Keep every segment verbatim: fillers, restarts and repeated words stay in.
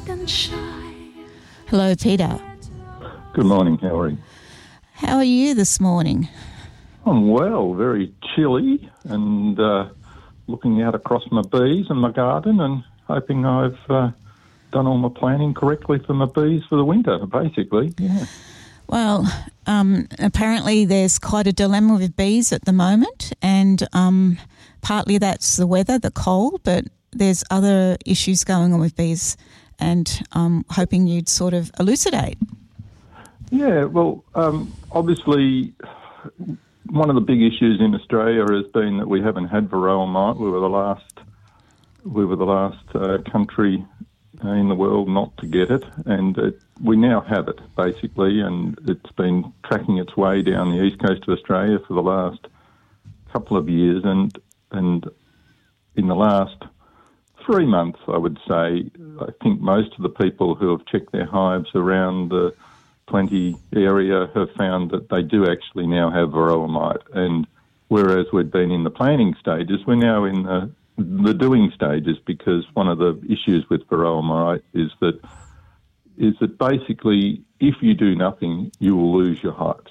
Hello, Peter. Good morning, Hillary. How are you this morning? I'm well, very chilly, and uh, looking out across my bees and my garden and hoping I've uh, done all my planning correctly for my bees for the winter, basically. Yeah. Well, um, apparently there's quite a dilemma with bees at the moment, and um, partly that's the weather, the cold, but there's other issues going on with bees, and I'm hoping you'd sort of elucidate. Yeah, well, um, obviously one of the big issues in Australia has been that we haven't had varroa mite. We were the last, we were the last uh, country in the world not to get it, and it, we now have it, basically, and it's been tracking its way down the east coast of Australia for the last couple of years, and and in the last three months, I would say, I think most of the people who have checked their hives around the Plenty area have found that they do actually now have varroa mite, and whereas we'd been in the planning stages, we're now in the, the doing stages, because one of the issues with varroa mite is that is that basically if you do nothing, you will lose your hives,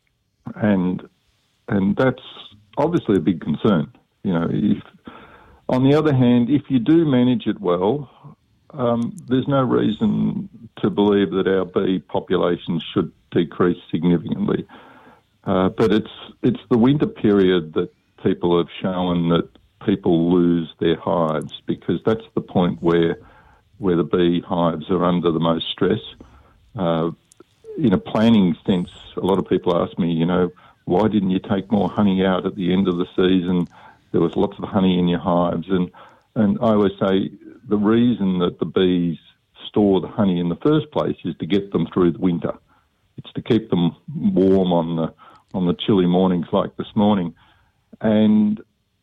and and that's obviously a big concern. You know, if on the other hand, if you do manage it well, Um, there's no reason to believe that our bee population should decrease significantly. Uh, but it's it's the winter period that people have shown that people lose their hives, because that's the point where where the bee hives are under the most stress. Uh, in a planning sense, a lot of people ask me, you know, why didn't you take more honey out at the end of the season? There was lots of honey in your hives. And, and I always say, the reason that the bees store the honey in the first place is to get them through the winter. It's to keep them warm on the on the chilly mornings like this morning. And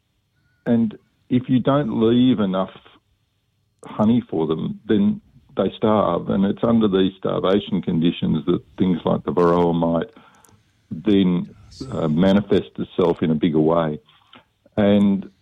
and if you don't leave enough honey for them, then they starve. And it's under these starvation conditions that things like the varroa mite then uh, manifest itself in a bigger way. And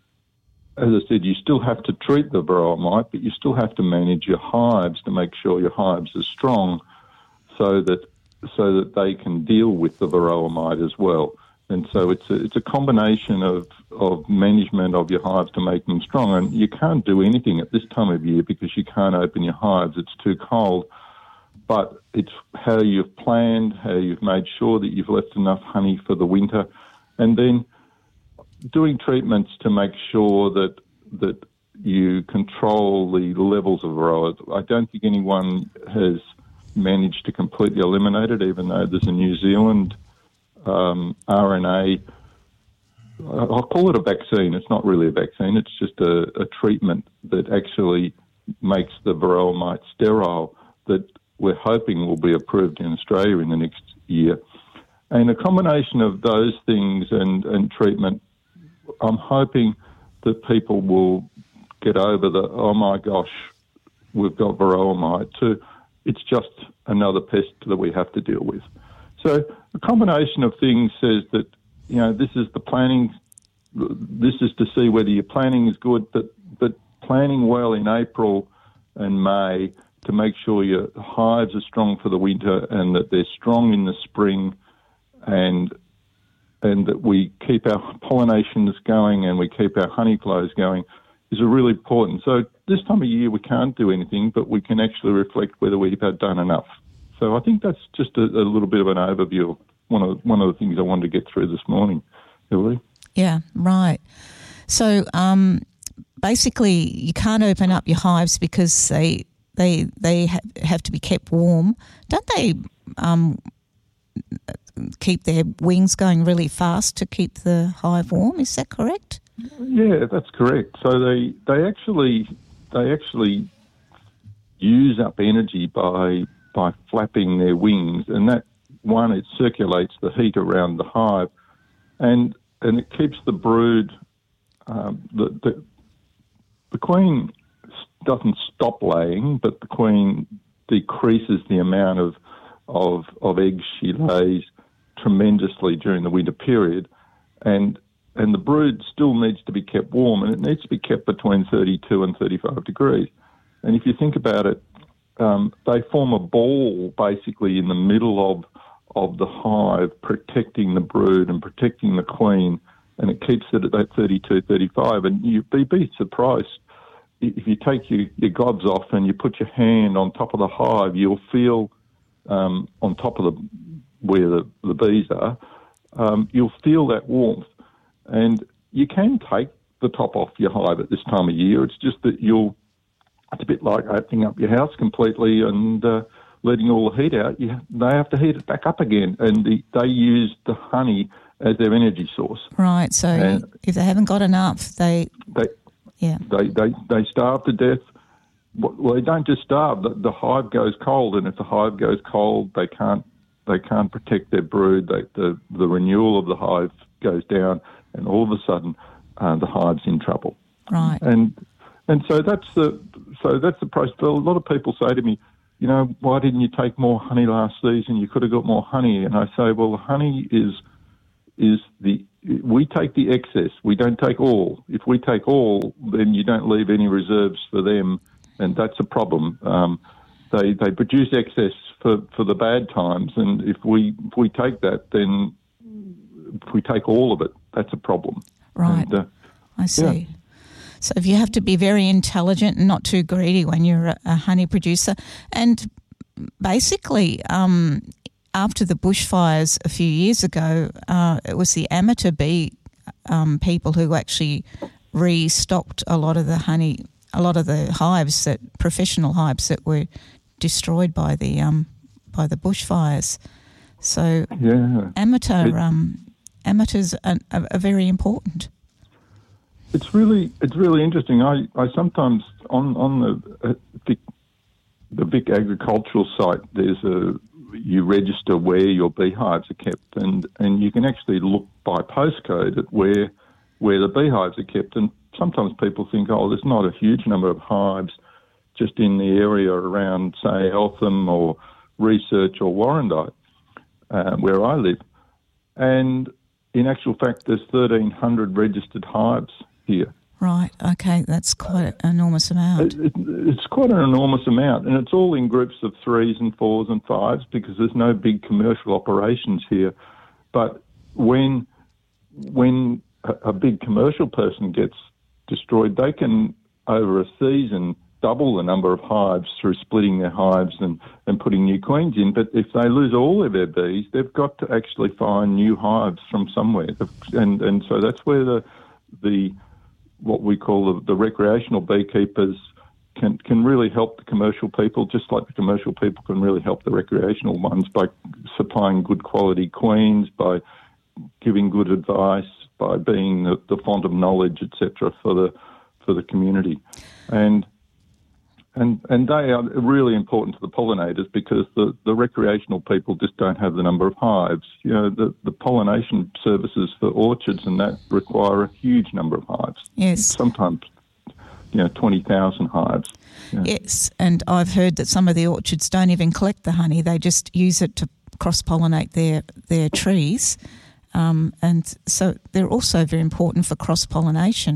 as I said, you still have to treat the varroa mite, but you still have to manage your hives to make sure your hives are strong, so that so that they can deal with the varroa mite as well. And so it's a, it's a combination of, of management of your hives to make them strong. And you can't do anything at this time of year because you can't open your hives. It's too cold. But it's how you've planned, how you've made sure that you've left enough honey for the winter, and then doing treatments to make sure that that you control the levels of varroa. I don't think anyone has managed to completely eliminate it, even though there's a New Zealand um, R N A. I'll call it a vaccine. It's not really a vaccine. It's just a, a treatment that actually makes the varroa mite sterile, that we're hoping will be approved in Australia in the next year. And a combination of those things and, and treatment, I'm hoping that people will get over the, oh my gosh, we've got varroa mite, to it's just another pest that we have to deal with. So a combination of things says that, you know, this is the planning, this is to see whether your planning is good, but, but planning well in April and May to make sure your hives are strong for the winter and that they're strong in the spring, and and that we keep our pollinations going and we keep our honey flows going is really important. So this time of year we can't do anything, but we can actually reflect whether we've done enough. So I think that's just a, a little bit of an overview of one of, one of the things I wanted to get through this morning, Hillary. Yeah, right. So um, basically you can't open up your hives because they they they ha- have to be kept warm. Don't they um, keep their wings going really fast to keep the hive warm? Is that correct? Yeah, that's correct. So they they actually they actually use up energy by by flapping their wings, and that one, it circulates the heat around the hive, and and it keeps the brood. Um, the, the the queen doesn't stop laying, but the queen decreases the amount of of of eggs she lays tremendously during the winter period, and and the brood still needs to be kept warm, and it needs to be kept between thirty-two and thirty-five degrees. And if you think about it, um, they form a ball basically in the middle of of the hive, protecting the brood and protecting the queen, and it keeps it at that thirty-two, thirty-five. And you'd be, be surprised if you take your, your gloves off and you put your hand on top of the hive, you'll feel um, on top of the where the, the bees are, um, you'll feel that warmth. And you can take the top off your hive at this time of year. It's just that you'll, it's a bit like opening up your house completely and uh, letting all the heat out. You, they have to heat it back up again, and the, they use the honey as their energy source. Right, so and if they haven't got enough, they... they yeah, they, they, they starve to death. Well, they don't just starve. The, the hive goes cold, and if the hive goes cold, they can't they can't protect their brood. They, the the renewal of the hive goes down, and all of a sudden, uh, the hive's in trouble. Right. And and so that's the so that's the process. A lot of people say to me, you know, why didn't you take more honey last season? You could have got more honey. And I say, well, the honey is is the we take the excess. We don't take all. If we take all, then you don't leave any reserves for them, and that's a problem. Um, they they produce excess for, for the bad times, and if we if we take that, then if we take all of it, that's a problem. Right. And, uh, I see. Yeah. So if you have to be very intelligent and not too greedy when you're a, a honey producer, and basically. Um, After the bushfires a few years ago, uh, it was the amateur bee um, people who actually restocked a lot of the honey, a lot of the hives that professional hives that were destroyed by the um, by the bushfires. So yeah, amateur it, um, amateurs are, are, are very important. It's really it's really interesting. I, I sometimes on on the uh, Vic, the Vic agricultural site there's a you register where your beehives are kept, and, and you can actually look by postcode at where where the beehives are kept. And sometimes people think, oh, there's not a huge number of hives just in the area around, say, Eltham or Research or Warrandyte, uh, where I live. And in actual fact, there's thirteen hundred registered hives here. Right, okay, that's quite an enormous amount. It, it, it's quite an enormous amount, and it's all in groups of threes and fours and fives because there's no big commercial operations here. But when when a, a big commercial person gets destroyed, they can, over a season, double the number of hives through splitting their hives and, and putting new queens in. But if they lose all of their bees, they've got to actually find new hives from somewhere. And and so that's where the the what we call the, the recreational beekeepers can can really help the commercial people, just like the commercial people can really help the recreational ones by supplying good quality queens, by giving good advice, by being the, the font of knowledge, et cetera, for the for the community. And and and they are really important to the pollinators because the, the recreational people just don't have the number of hives. You know, the, the pollination services for orchards and that require a huge number of hives. Yes. Sometimes, you know, twenty thousand hives. Yeah. Yes, and I've heard that some of the orchards don't even collect the honey. They just use it to cross-pollinate their, their trees. Um, and so they're also very important for cross-pollination.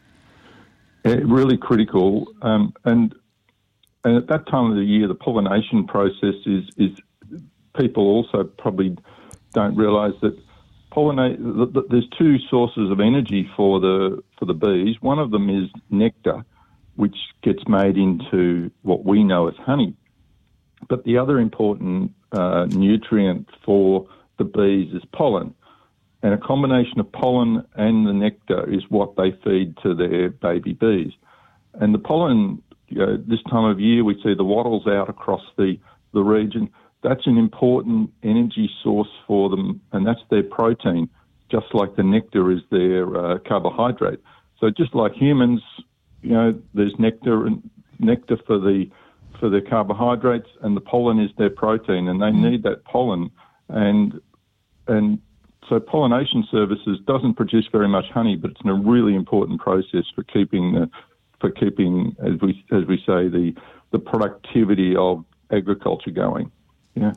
Yeah, really critical. Um, and And at that time of the year, the pollination process is, is people also probably don't realise that pollinate. There's two sources of energy for the for the bees. One of them is nectar, which gets made into what we know as honey. But the other important uh, nutrient for the bees is pollen. And a combination of pollen and the nectar is what they feed to their baby bees. And the pollen, you know, this time of year we see the wattles out across the, the region. That's an important energy source for them, and that's their protein, just like the nectar is their uh, carbohydrate. So just like humans, you know, there's nectar and nectar for the for their carbohydrates, and the pollen is their protein, and they need that pollen. And and so pollination services doesn't produce very much honey, but it's a really important process for keeping the for keeping, as we as we say, the the productivity of agriculture going. Yeah.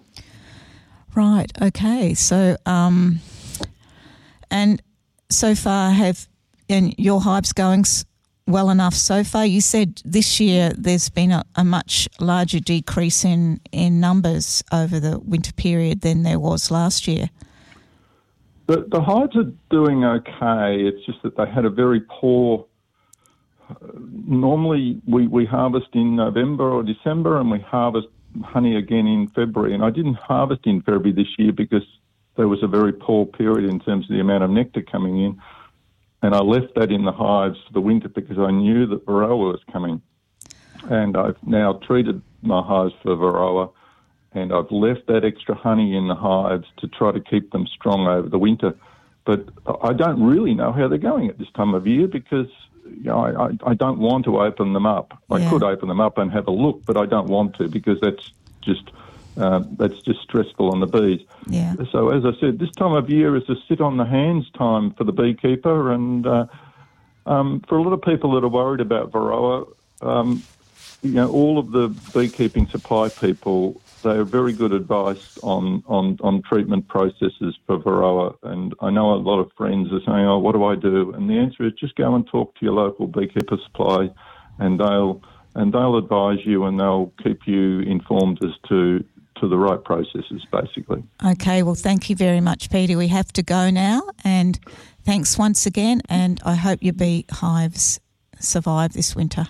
Right. Okay. So, um, and so far, have and your hives going well enough so far? You said this year there's been a, a much larger decrease in, in numbers over the winter period than there was last year. The, the hives are doing okay. It's just that they had a very poor... Uh, normally we, we harvest in November or December and we harvest honey again in February. And I didn't harvest in February this year because there was a very poor period in terms of the amount of nectar coming in. And I left that in the hives for the winter because I knew that Varroa was coming. And I've now treated my hives for Varroa, and I've left that extra honey in the hives to try to keep them strong over the winter. But I don't really know how they're going at this time of year because you know, I, I don't want to open them up. I yeah. could open them up and have a look, but I don't want to because that's just uh, that's just stressful on the bees. Yeah. So as I said, this time of year is a sit on the hands time for the beekeeper, and uh, um, for a lot of people that are worried about Varroa, um, you know, all of the beekeeping supply people, they are very good advice on, on, on treatment processes for Varroa. And I know a lot of friends are saying, oh, what do I do? And the answer is just go and talk to your local beekeeper supply, and they'll and they'll advise you and they'll keep you informed as to, to the right processes, basically. Okay, well, thank you very much, Peter. We have to go now, and thanks once again, and I hope your beehives survive this winter.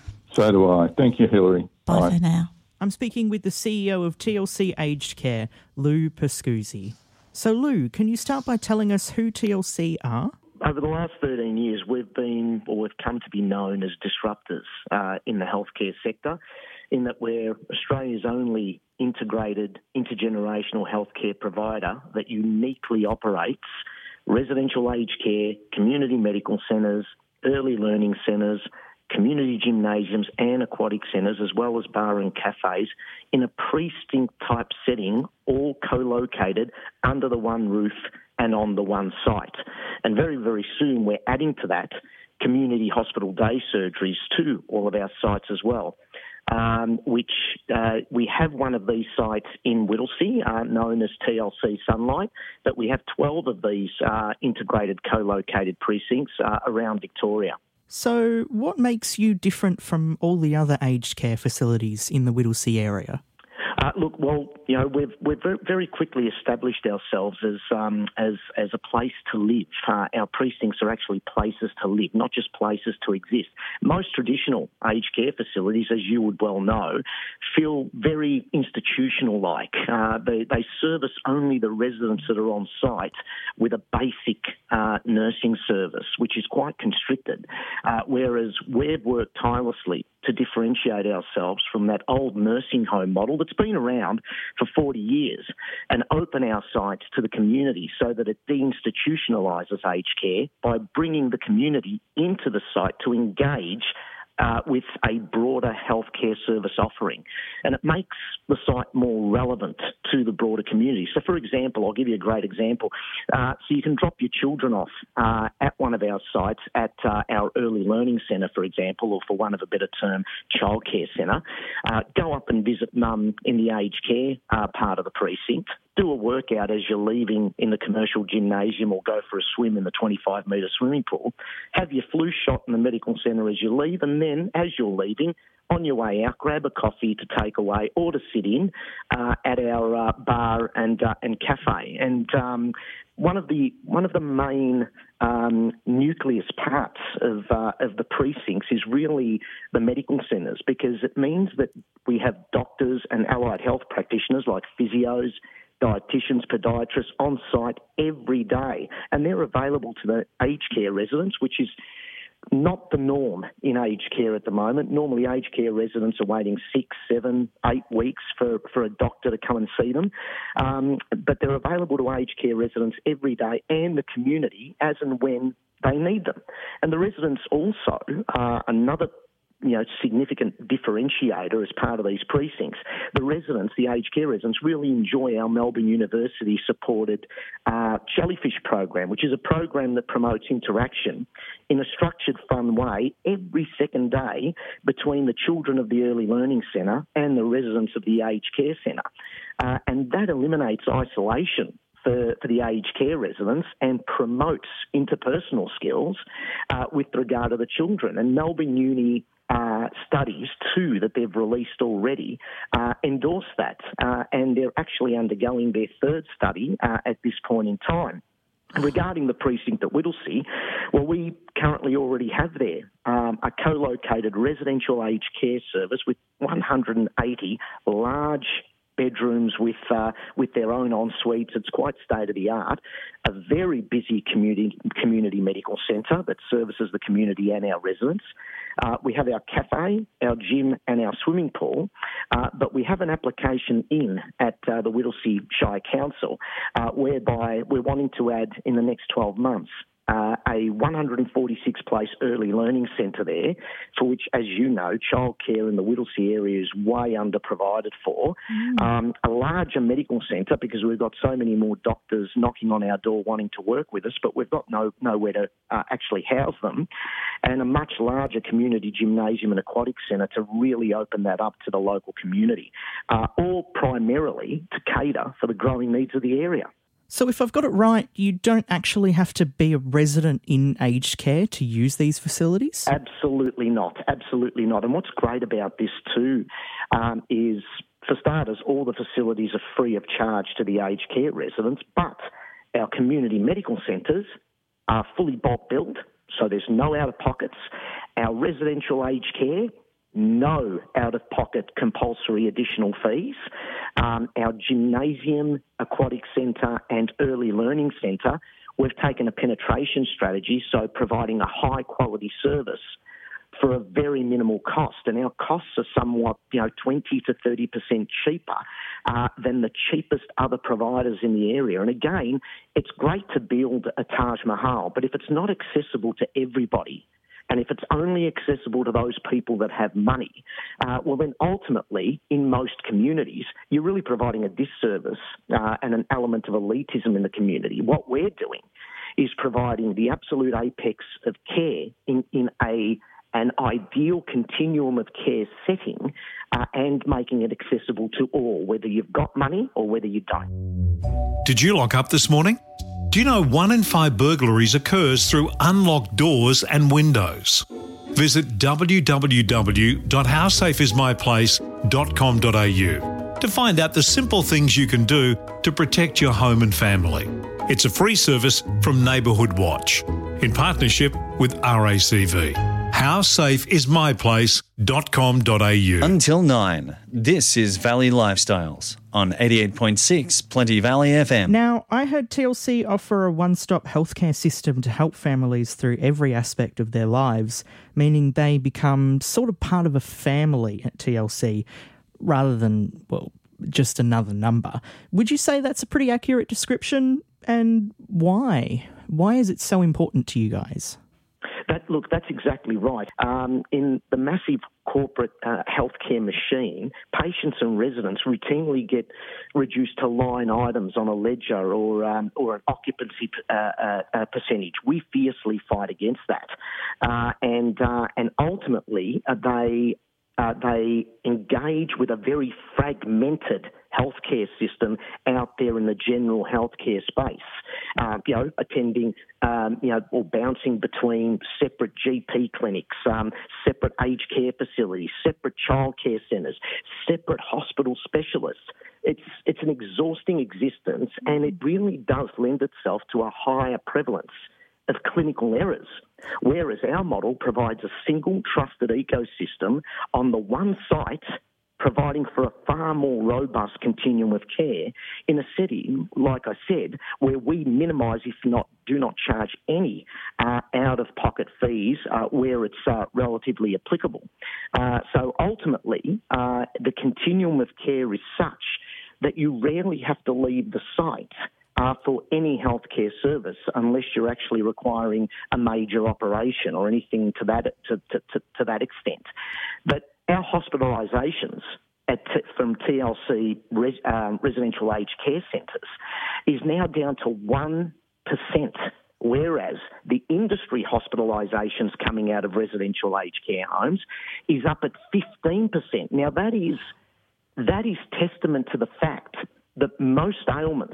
So do I. Thank you, Hilary. Bye, Bye. for now. I'm speaking with the C E O of T L C Aged Care, Lou Pascuzzi. So, Lou, can you start by telling us who T L C are? Over the last thirteen years, we've been, or we've come to be known as disruptors uh, in the healthcare sector, in that we're Australia's only integrated intergenerational healthcare provider that uniquely operates residential aged care, community medical centres, early learning centres, community gymnasiums and aquatic centres, as well as bar and cafes, in a precinct-type setting, all co-located under the one roof and on the one site. And very, very soon we're adding to that community hospital day surgeries to all of our sites as well, um, which uh, we have one of these sites in Whittlesea, uh, known as T L C Sunlight, but we have twelve of these uh, integrated co-located precincts uh, around Victoria. So what makes you different from all the other aged care facilities in the Whittlesea area? Uh, look, well, you know, we've we've very quickly established ourselves as um, as as a place to live. Uh, our precincts are actually places to live, not just places to exist. Most traditional aged care facilities, as you would well know, feel very institutional-like. Uh, they they service only the residents that are on site with a basic uh, nursing service, which is quite constricted. Uh, whereas we've worked tirelessly to differentiate ourselves from that old nursing home model that's been around for forty years and open our sites to the community so that it deinstitutionalises aged care by bringing the community into the site to engage Uh, with a broader healthcare service offering. And it makes the site more relevant to the broader community. So, for example, I'll give you a great example. Uh, so you can drop your children off uh, at one of our sites, at uh, our early learning centre, for example, or for one of a better term, childcare centre. Uh, go up and visit mum in the aged care uh, part of the precinct. Do a workout as you're leaving in the commercial gymnasium, or go for a swim in the twenty-five metre swimming pool. Have your flu shot in the medical centre as you leave, and then as you're leaving, on your way out, grab a coffee to take away or to sit in uh, at our uh, bar and uh, and cafe. And um, one of the one of the main um, nucleus parts of uh, of the precincts is really the medical centres, because it means that we have doctors and allied health practitioners like physios, dietitians, podiatrists on site every day, and they're available to the aged care residents, which is not the norm in aged care at the moment. Normally, aged care residents are waiting six, seven, eight weeks for, for a doctor to come and see them, um, but they're available to aged care residents every day and the community as and when they need them. And the residents also, uh, another you know, significant differentiator as part of these precincts. The residents, the aged care residents, really enjoy our Melbourne University-supported uh, Jellyfish program, which is a program that promotes interaction in a structured, fun way every second day between the children of the Early Learning Centre and the residents of the aged care centre. Uh, and that eliminates isolation for, for the aged care residents and promotes interpersonal skills uh, with regard to the children. And Melbourne Uni uh, studies, two that they've released already, uh, endorse that. Uh, and they're actually undergoing their third study uh, at this point in time. Regarding the precinct at Whittlesea, well, we currently already have there um, a co-located residential aged care service with one hundred eighty large bedrooms with uh, with their own en-suites. It's quite state-of-the-art. A very busy community community medical centre that services the community and our residents. Uh, we have our cafe, our gym and our swimming pool, uh, but we have an application in at uh, the Whittlesea Shire Council uh, whereby we're wanting to add in the next twelve months Uh, a one hundred forty-six place early learning centre there, for which, as you know, childcare in the Whittlesea area is way under-provided for. Mm. Um, a larger medical centre, because we've got so many more doctors knocking on our door wanting to work with us, but we've got no nowhere to uh, actually house them. And a much larger community gymnasium and aquatic centre to really open that up to the local community, uh, all primarily to cater for the growing needs of the area. So if I've got it right, you don't actually have to be a resident in aged care to use these facilities? Absolutely not. Absolutely not. And what's great about this too um, is, for starters, all the facilities are free of charge to the aged care residents, but our community medical centres are fully bulk billed, so there's no out-of-pockets. Our residential aged care, no out-of-pocket compulsory additional fees. Um, our gymnasium, aquatic centre and early learning centre, we've taken a penetration strategy, so providing a high-quality service for a very minimal cost. And our costs are somewhat, you know, twenty to thirty percent cheaper uh, than the cheapest other providers in the area. And again, it's great to build a Taj Mahal, but if it's not accessible to everybody, and if it's only accessible to those people that have money, uh, well, then ultimately, in most communities, you're really providing a disservice uh, and an element of elitism in the community. What we're doing is providing the absolute apex of care in, in a an ideal continuum of care setting uh, and making it accessible to all, whether you've got money or whether you don't. Did you lock up this morning? Do you know one in five burglaries occurs through unlocked doors and windows? Visit w w w dot how safe is my place dot com dot a u to find out the simple things you can do to protect your home and family. It's a free service from Neighbourhood Watch in partnership with R A C V. how safe is my place dot com dot a u. Until nine, this is Valley Lifestyles on eighty-eight point six Plenty Valley F M. Now, I heard T L C offer a one-stop healthcare system to help families through every aspect of their lives, meaning they become sort of part of a family at T L C rather than, well, just another number. Would you say that's a pretty accurate description? And why? Why is it so important to you guys? That, look, that's exactly right. Um, in the massive corporate uh, healthcare machine, patients and residents routinely get reduced to line items on a ledger or um, or an occupancy uh, uh, uh, percentage. We fiercely fight against that, uh, and uh, and ultimately uh, they. Uh, they engage with a very fragmented healthcare system out there in the general healthcare space, uh, you know, attending, um, you know, or bouncing between separate G P clinics, um, separate aged care facilities, separate childcare centres, separate hospital specialists. It's it's an exhausting existence, and it really does lend itself to a higher prevalence of clinical errors, whereas our model provides a single trusted ecosystem on the one site, providing for a far more robust continuum of care in a setting, like I said, where we minimise, if not do not charge any uh, out-of-pocket fees uh, where it's uh, relatively applicable. Uh, so ultimately, uh, the continuum of care is such that you rarely have to leave the site Uh, for any healthcare service, unless you're actually requiring a major operation or anything to that to, to, to, to that extent. But our hospitalisations at t- from T L C res, um, residential aged care centres is now down to one percent, whereas the industry hospitalisations coming out of residential aged care homes is up at fifteen percent. Now that is that is testament to the fact that most ailments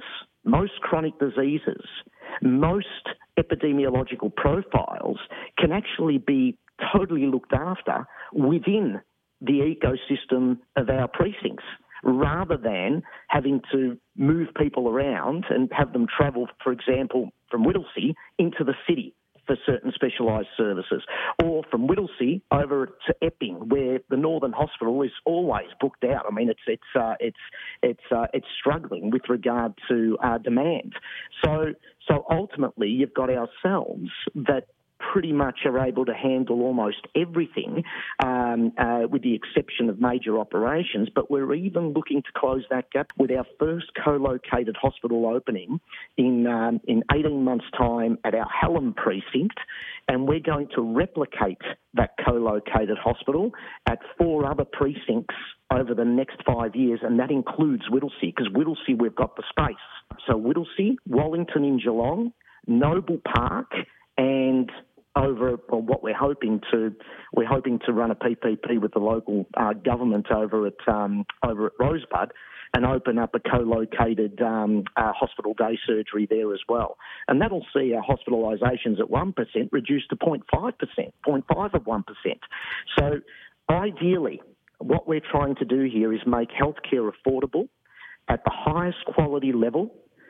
most chronic diseases, most epidemiological profiles can actually be totally looked after within the ecosystem of our precincts, rather than having to move people around and have them travel, for example, from Whittlesea into the city for certain specialised services, or from Whittlesea over to Epping, where the Northern Hospital is always booked out. I mean, it's it's uh, it's it's uh, it's struggling with regard to uh, demand. So so ultimately, you've got ourselves that pretty much are able to handle almost everything, um, uh, with the exception of major operations. But we're even looking to close that gap with our first co-located hospital opening in um, in eighteen months' time at our Hallam precinct, and we're going to replicate that co-located hospital at four other precincts over the next five years, and that includes Whittlesea, because Whittlesea, we've got the space. So Whittlesea, Wallington in Geelong, Noble Park, and over well, what we're hoping to we're hoping to run a P P P with the local uh, government over at um, over at Rosebud, and open up a co-located um, uh, hospital day surgery there as well. And that'll see our hospitalisations at one percent reduced to zero point five percent, zero point five of one percent. So ideally, what we're trying to do here is make healthcare affordable at the highest quality level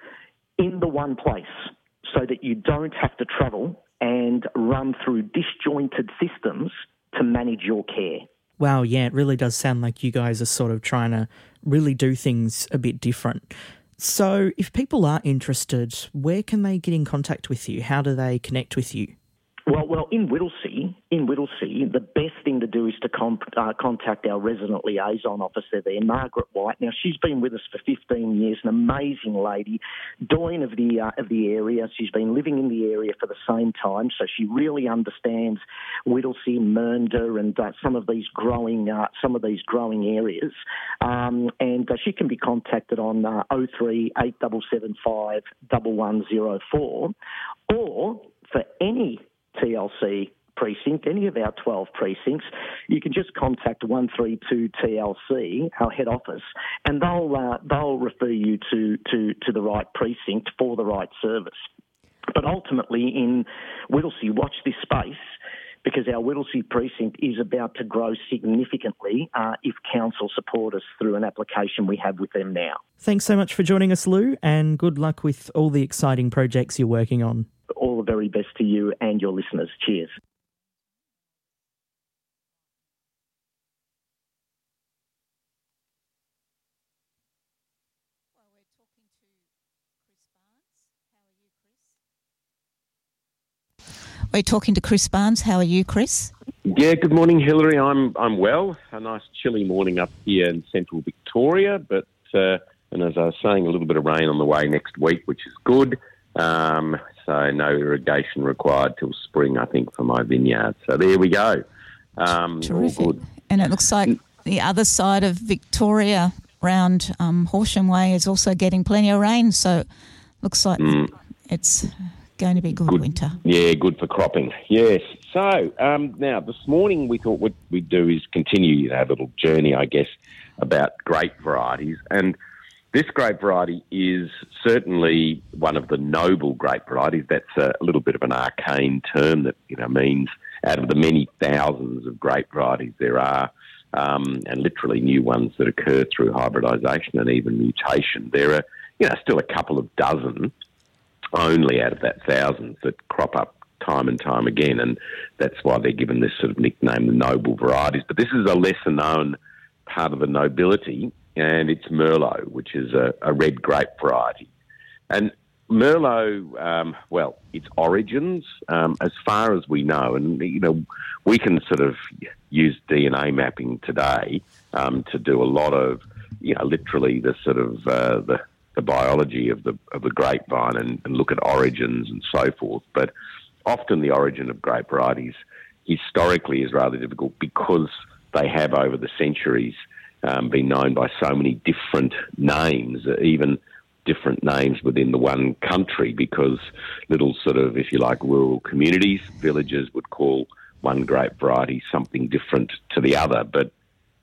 in the one place, so that you don't have to travel and run through disjointed systems to manage your care. Wow, yeah, it really does sound like you guys are sort of trying to really do things a bit different. So if people are interested, where can they get in contact with you? How do they connect with you? Well, well, in Whittlesea, in Whittlesea, the best thing to do is to com- uh, contact our resident liaison officer there, Margaret White. Now, she's been with us for fifteen years, an amazing lady, doyen of the uh, of the area. She's been living in the area for the same time, so she really understands Whittlesea, Mernda, and uh, some of these growing uh, some of these growing areas. Um, and uh, she can be contacted on uh, oh three eight seven seven five one one oh four, or for any T L C precinct, any of our twelve precincts, you can just contact one three two T L C, our head office, and they'll uh, they'll refer you to, to, to the right precinct for the right service. But ultimately, in Whittlesea, watch this space, because our Whittlesea precinct is about to grow significantly uh, if council support us through an application we have with them now. Thanks so much for joining us, Lou, and good luck with all the exciting projects you're working on. All the very best to you and your listeners. Cheers. We're talking to Chris Barnes. How are you, Chris? Yeah, good morning, Hillary. I'm I'm well. A nice chilly morning up here in central Victoria, but uh, and as I was saying, a little bit of rain on the way next week, which is good. Um, so no irrigation required till spring, I think, for my vineyard. So there we go. Um, Terrific. All good. And it looks like the other side of Victoria, around um, Horsham Way, is also getting plenty of rain. So looks like mm. it's going to be good, good winter. Yeah, good for cropping. Yes. So um, now this morning we thought what we'd do is continue our little journey, I guess, about grape varieties. And this grape variety is certainly one of the noble grape varieties. That's a, a little bit of an arcane term that, you know, means out of the many thousands of grape varieties there are, um, and literally new ones that occur through hybridisation and even mutation, there are, you know, still a couple of dozen only out of that thousands that crop up time and time again, and that's why they're given this sort of nickname, the noble varieties. But this is a lesser known part of the nobility, and it's Merlot, which is a, a red grape variety. And Merlot, um, well, its origins, um, as far as we know, and, you know, we can sort of use D N A mapping today um, to do a lot of, you know, literally the sort of uh, the, the biology of the of the grapevine and, and look at origins and so forth. But often the origin of grape varieties historically is rather difficult because they have over the centuries Um, been known by so many different names, even different names within the one country, because little sort of, if you like, rural communities, villages would call one grape variety something different to the other. But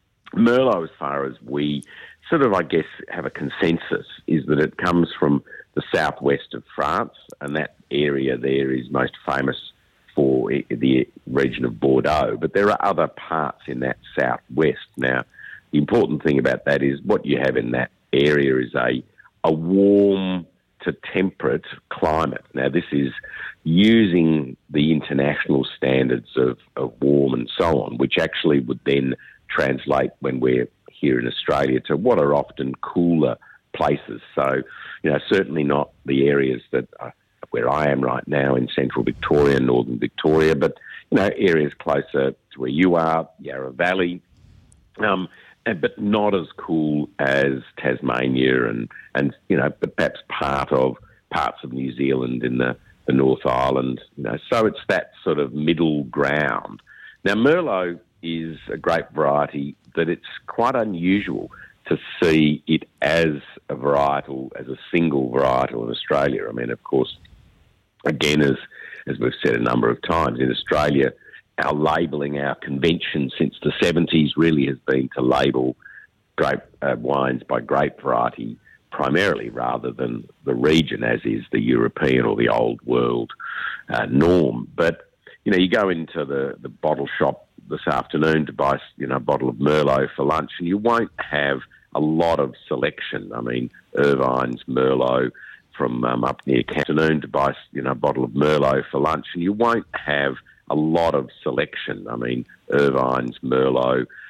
Merlot, as far as we sort of, I guess, have a consensus, is that it comes from the southwest of France, and that area there is most famous for the region of Bordeaux. But there are other parts in that southwest. Now, the important thing about that is what you have in that area is a a warm to temperate climate. Now, this is using the international standards of, of warm and so on, which actually would then translate when we're here in Australia to what are often cooler places. So, you know, certainly not the areas that are where I am right now in central Victoria, northern Victoria, but, you know, areas closer to where you are, Yarra Valley, um, and, but not as cool as Tasmania and, and, you know, but perhaps part of parts of New Zealand in the, the North Island, you know. So it's that sort of middle ground. Now, Merlot is a grape variety that it's quite unusual to see it as a varietal, as a single varietal in Australia. I mean, of course, again, as as we've said a number of times, in Australia, our labelling, our convention since the seventies really has been to label grape uh, wines by grape variety primarily, rather than the region, as is the European or the old world uh, norm. But, you know, you go into the, the bottle shop this afternoon to buy, you know, a bottle of Merlot for lunch, and you won't have a lot of selection. I mean, Irvine's Merlot from um, up near afternoon to buy, you know, a bottle of Merlot for lunch, and you won't have a lot of selection. I mean, Irvine's Merlot